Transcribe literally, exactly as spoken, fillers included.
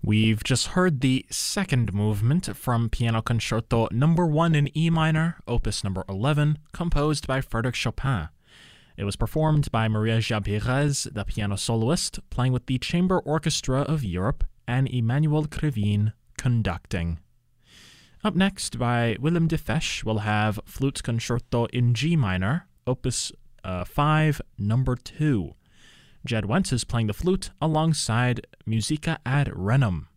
We've just heard the second movement from Piano Concerto number one in E minor, opus number eleven, composed by Frédéric Chopin. It was performed by Maria João Pires, the piano soloist, playing with the Chamber Orchestra of Europe, and Emmanuel Krivine conducting. Up next, by Willem de Fesch, we'll have Flute Concerto in G minor, opus uh, five, number two. Jed Wentz is playing the flute alongside Musica ad Renum.